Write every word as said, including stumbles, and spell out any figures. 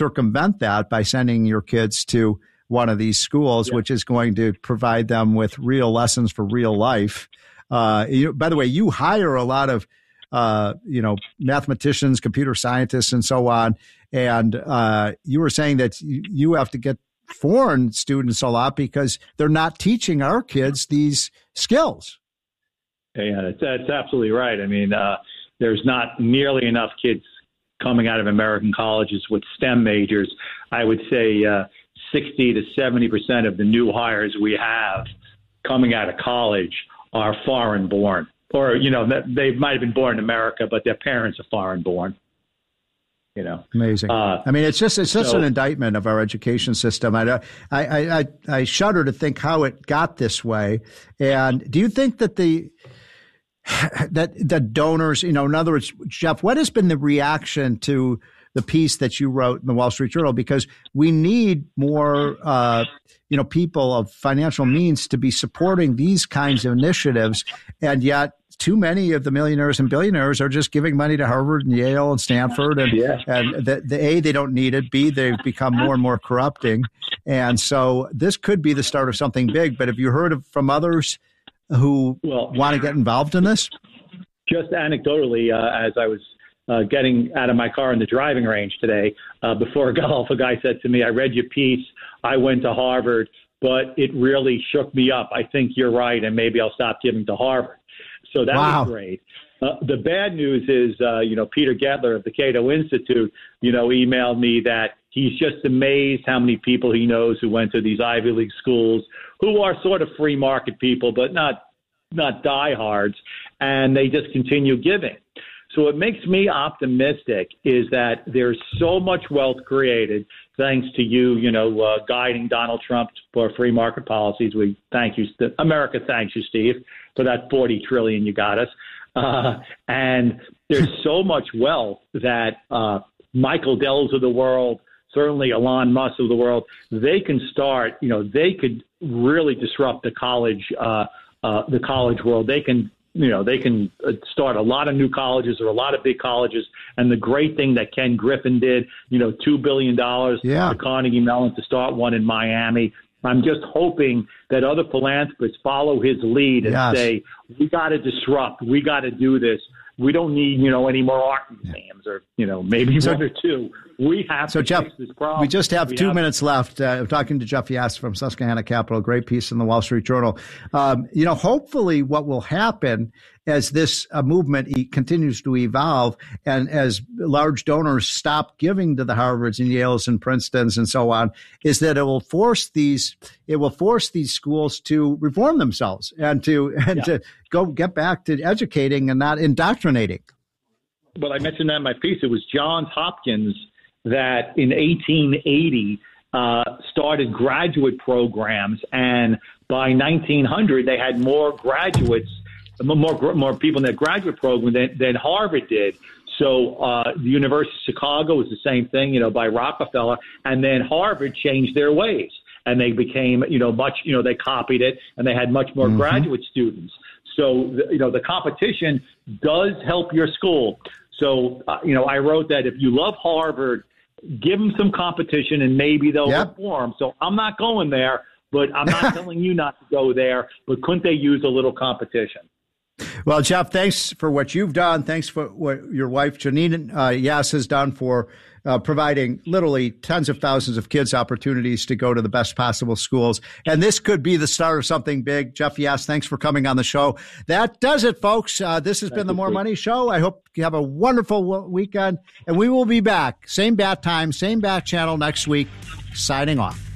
circumvent that by sending your kids to one of these schools, yeah. which is going to provide them with real lessons for real life. Uh, you, by the way, you hire a lot of, uh, you know, mathematicians, computer scientists, and so on. And uh, you were saying that you, you have to get foreign students a lot because they're not teaching our kids these skills. Yeah, that's, that's absolutely right. I mean, uh, there's not nearly enough kids coming out of American colleges with STEM majors. I would say uh, sixty to seventy percent of the new hires we have coming out of college are foreign born, or, you know, they might have been born in America, but their parents are foreign born. You know, amazing. Uh, I mean, it's just it's just so, an indictment of our education system. I, I I I shudder to think how it got this way. And do you think that the that that donors, you know, in other words, Jeff, what has been the reaction to the piece that you wrote in the Wall Street Journal? Because we need more, uh, you know, people of financial means to be supporting these kinds of initiatives, and yet too many of the millionaires and billionaires are just giving money to Harvard and Yale and Stanford, and yeah. and the, the A, they don't need it. B, they've become more and more corrupting, and so this could be the start of something big. But have you heard of, from others who well, want to get involved in this? Just anecdotally, uh, as I was uh, getting out of my car in the driving range today, uh, before golf, a guy said to me, "I read your piece. I went to Harvard, but it really shook me up. I think you're right, and maybe I'll stop giving to Harvard." So that wow. was great. Uh, the bad news is, uh, you know, Peter Gettler of the Cato Institute, you know, emailed me that he's just amazed how many people he knows who went to these Ivy League schools who are sort of free market people, but not not diehards, and they just continue giving. So what makes me optimistic is that there's so much wealth created thanks to you, you know, uh, guiding Donald Trump for free market policies. We thank you. America thanks you, Steve, for that forty trillion you got us. Uh, and there's so much wealth that uh, Michael Dells of the world, certainly Elon Musk of the world, they can start, you know, they could really disrupt the college, uh, uh, the college world. They can, you know, they can start a lot of new colleges or a lot of big colleges. And the great thing that Ken Griffin did, you know, two billion dollars yeah. to Carnegie Mellon to start one in Miami. I'm just hoping that other philanthropists follow his lead and yes. say, we got to disrupt. We got to do this. We don't need, you know, any more art museums or, you know, maybe so, one or two. We have so to Jeff, fix this problem. We just have we two have minutes left. Uh, I'm talking to Jeff Yass from Susquehanna Capital, great piece in the Wall Street Journal. Um, you know, hopefully what will happen as this uh, movement e- continues to evolve and as large donors stop giving to the Harvards and Yales and Princetons and so on, is that it will force these, it will force these schools to reform themselves and to, and yeah. to go get back to educating and not indoctrinating. Well, I mentioned that in my piece. It was Johns Hopkins that in eighteen eighty uh, started graduate programs, and by nineteen hundred they had more graduates, more more people in their graduate program than, than Harvard did. So uh, the University of Chicago was the same thing, you know, by Rockefeller, and then Harvard changed their ways, and they became, you know, much, you know, they copied it, and they had much more mm-hmm. graduate students. So, you know, the competition does help your school. So, uh, you know, I wrote that if you love Harvard, give them some competition and maybe they'll yep. reform. So I'm not going there, but I'm not telling you not to go there. But couldn't they use a little competition? Well, Jeff, thanks for what you've done. Thanks for what your wife, Janine uh, Yass, has done for uh, providing literally tens of thousands of kids opportunities to go to the best possible schools. And this could be the start of something big. Jeff Yass, thanks for coming on the show. That does it, folks. Uh, this has Thank been the More Steve. Money Show. I hope you have a wonderful weekend. And we will be back. Same bat time, same bat channel next week. Signing off.